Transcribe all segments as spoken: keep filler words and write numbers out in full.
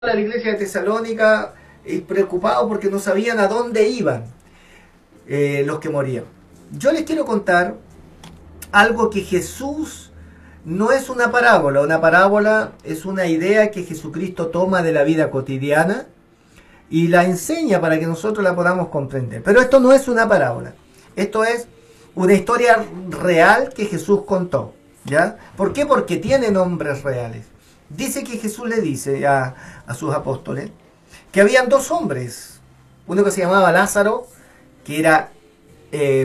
La iglesia de Tesalónica eh, preocupados porque no sabían a dónde iban eh, los que morían. Yo les quiero contar algo que Jesús no es una parábola. Una parábola es una idea que Jesucristo toma de la vida cotidiana y la enseña para que nosotros la podamos comprender. Pero esto no es una parábola. Esto es una historia real que Jesús contó, ¿ya? ¿Por qué? Porque tiene nombres reales. Dice que Jesús le dice a, a sus apóstoles que habían dos hombres. Uno que se llamaba Lázaro, que era eh,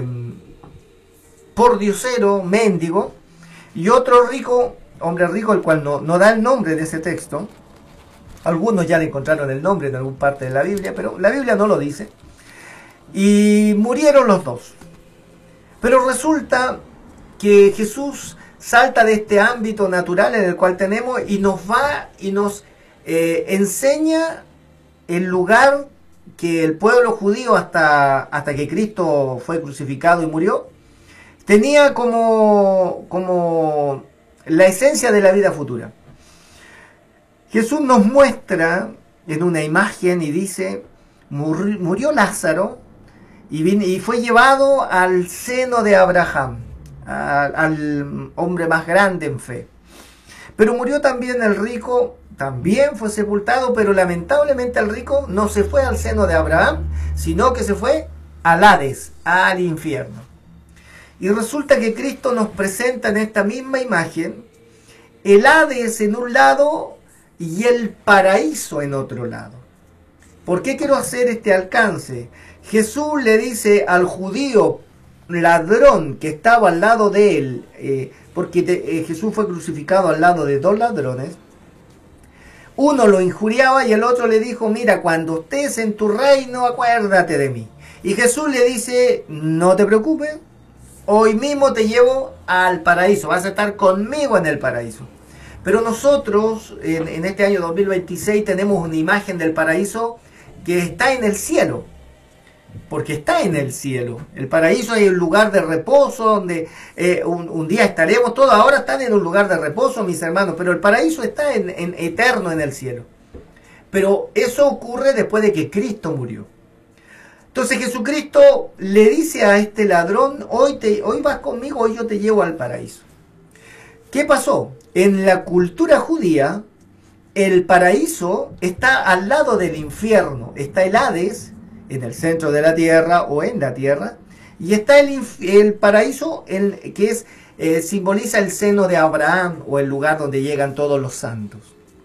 pordiosero, mendigo, y otro rico, hombre rico, el cual no, no da el nombre de ese texto. Algunos ya le encontraron el nombre en alguna parte de la Biblia, pero la Biblia no lo dice. Y murieron los dos. Pero resulta que Jesús salta de este ámbito natural en el cual tenemos y nos va y nos eh, enseña el lugar que el pueblo judío hasta, hasta que Cristo fue crucificado y murió, tenía como, como la esencia de la vida futura. Jesús nos muestra en una imagen y dice, murió, murió Lázaro y, vino, y fue llevado al seno de Abraham, al, al hombre más grande en fe. Pero murió también el rico, también fue sepultado, pero lamentablemente el rico no se fue al seno de Abraham, sino que se fue al Hades, al infierno. Y resulta que Cristo nos presenta en esta misma imagen el Hades en un lado y el paraíso en otro lado. ¿Por qué quiero hacer este alcance? Jesús le dice al judío ladrón que estaba al lado de él, eh, porque te, eh, Jesús fue crucificado al lado de dos ladrones. Uno lo injuriaba y el otro le dijo, mira, cuando estés en tu reino, acuérdate de mí. Y Jesús le dice, no te preocupes, hoy mismo te llevo al paraíso, vas a estar conmigo en el paraíso. Pero nosotros, en, en este año dos mil veintiséis, tenemos una imagen del paraíso que está en el cielo. Porque está en el cielo. El paraíso es un lugar de reposo, donde eh, un, un día estaremos, todos ahora están en un lugar de reposo, mis hermanos, pero el paraíso está en, en eterno en el cielo. Pero eso ocurre después de que Cristo murió. Entonces Jesucristo le dice a este ladrón, hoy, te, hoy vas conmigo, hoy yo te llevo al paraíso. ¿Qué pasó? En la cultura judía, el paraíso está al lado del infierno, está el Hades, en el centro de la tierra o en la tierra, y está el, el paraíso el, que es, eh, simboliza el seno de Abraham o el lugar donde llegan todos los santos.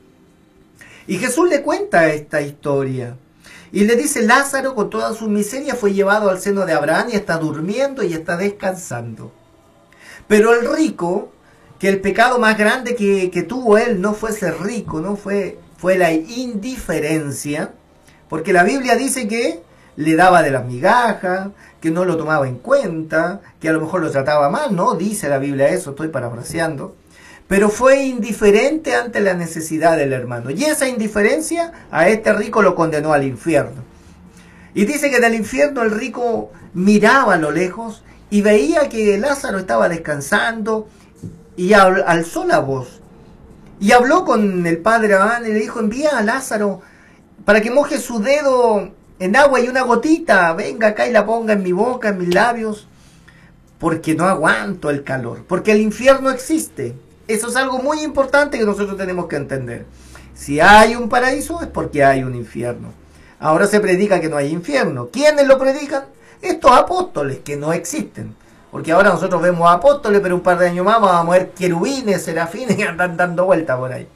Y Jesús le cuenta esta historia y le dice, Lázaro con toda su miseria fue llevado al seno de Abraham y está durmiendo y está descansando. Pero el rico, que el pecado más grande que, que tuvo él no fue ser rico, no fue, fue la indiferencia, porque la Biblia dice que le daba de las migajas, que no lo tomaba en cuenta, que a lo mejor lo trataba mal, no dice la Biblia eso, estoy parafraseando, pero fue indiferente ante la necesidad del hermano. Y esa indiferencia a este rico lo condenó al infierno. Y dice que del infierno el rico miraba a lo lejos y veía que Lázaro estaba descansando y alzó la voz. Y habló con el padre Abraham y le dijo, envía a Lázaro para que moje su dedo en agua y una gotita, venga acá y la ponga en mi boca, en mis labios, porque no aguanto el calor, porque el infierno existe. Eso es algo muy importante que nosotros tenemos que entender. Si hay un paraíso es porque hay un infierno. Ahora se predica que no hay infierno. ¿Quiénes lo predican? Estos apóstoles que no existen. Porque ahora nosotros vemos apóstoles, pero un par de años más vamos a ver querubines, serafines que andan dando vueltas por ahí.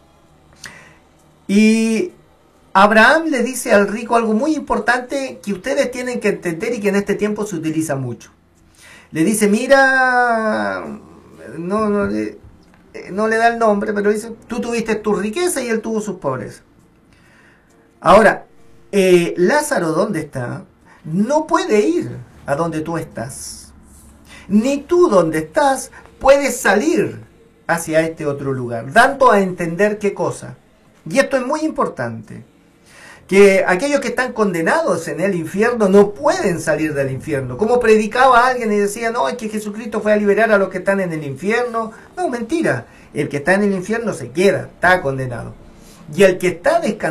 Y Abraham le dice al rico algo muy importante que ustedes tienen que entender y que en este tiempo se utiliza mucho. Le dice, mira, no, no, no le da el nombre, pero dice, tú tuviste tu riqueza y él tuvo sus pobrezas. Ahora, eh, Lázaro, ¿dónde está? No puede ir a donde tú estás. Ni tú donde estás puedes salir hacia este otro lugar, dando a entender qué cosa. Y esto es muy importante. Que aquellos que están condenados en el infierno no pueden salir del infierno. Como predicaba alguien y decía, no, es que Jesucristo fue a liberar a los que están en el infierno. No, mentira. El que está en el infierno se queda, está condenado. Y el que está descansando